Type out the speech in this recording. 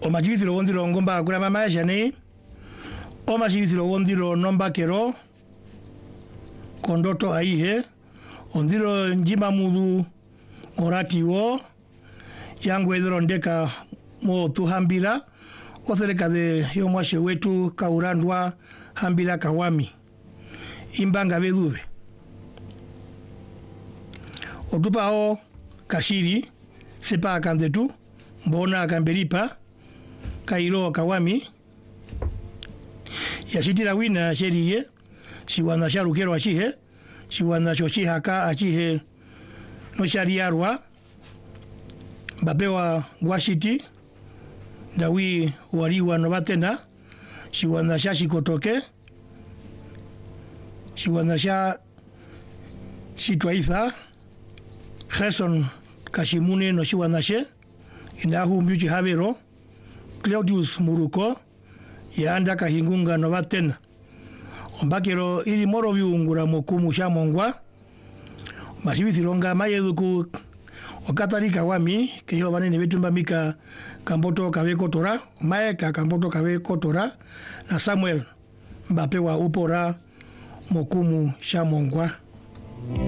o majibithiro wondiro ngomba kura mama jane o majibithiro wondiro nomba kero kondoto aihe ondiro njima mudu morati wo yangu edro ndeka mo tuhambira othereka de yomwashe wetu kaurandwa hambira kawami imbanga bedube otupao kashiri sepa kandetu mbona kamberipa kairo kawami yashitira wina sheriye siwana sharukero achihe siwana shoshihaka achihe no shariarwa bapewa washiti dawi wariwa no batena siwana shashikotoke siwana sha situaiza Gerson Kashimune no siwanashe inahu mjuji habero Claudius Muruko yaanda kahingunga no batena ombakero ili moro biungura mokumu shamongwa masibithironga mayeduku okatarika wami keyo banene betumba mika kamboto kabekotora maeka kamboto kabekotora na Samuel mbapewa upora mokumu shamongwa